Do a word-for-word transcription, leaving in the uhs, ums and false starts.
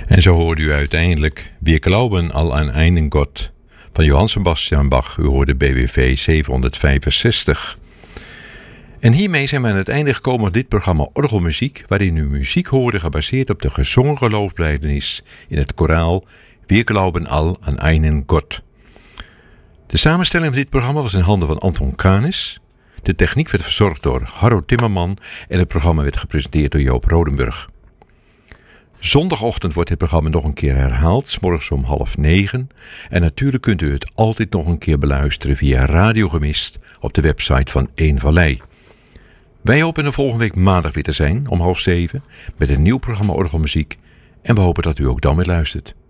En zo hoorde u uiteindelijk Wir glauben al an einen Gott van Johann Sebastian Bach. U hoorde B W V zevenhonderdvijfenzestig. En hiermee zijn we aan het einde gekomen van dit programma Orgelmuziek, waarin u muziek hoorde gebaseerd op de gezongen geloofsbelijdenis in het koraal Wir glauben al an einen Gott. De samenstelling van dit programma was in handen van Anton Kanis. De techniek werd verzorgd door Harro Timmerman en het programma werd gepresenteerd door Joop Rodenburg. Zondagochtend wordt dit programma nog een keer herhaald, 's morgens om half negen. En natuurlijk kunt u het altijd nog een keer beluisteren via Radio Gemist op de website van Eén Vallei. Wij hopen er volgende week maandag weer te zijn om half zeven met een nieuw programma Orgelmuziek. En we hopen dat u ook dan weer luistert.